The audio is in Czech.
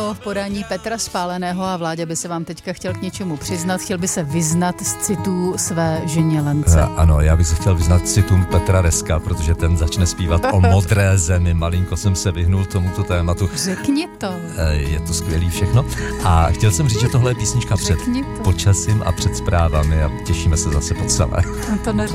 Resko v podání Petra Spáleného a Vláďa by se vám teďka chtěl k něčemu přiznat, chtěl by se vyznat z citů své ženě Lence. Ano, já bych se chtěl vyznat citům Petra Reska, protože ten začne zpívat o modré zemi. Malinko jsem se vyhnul tomuto tématu. Řekni to. Je to skvělý všechno. A chtěl jsem říct, že tohle je písnička před počasím a před zprávami a těšíme se zase po celé. To neřekl.